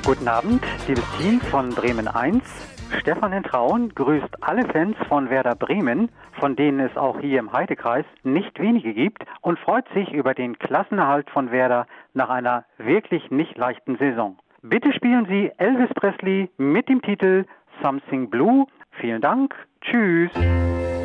Guten Abend, liebes Team von Bremen 1. Stefan Hintrauen grüßt alle Fans von Werder Bremen, von denen es auch hier im Heidekreis nicht wenige gibt, und freut sich über den Klassenerhalt von Werder nach einer wirklich nicht leichten Saison. Bitte spielen Sie Elvis Presley mit dem Titel Something Blue. Vielen Dank. Tschüss.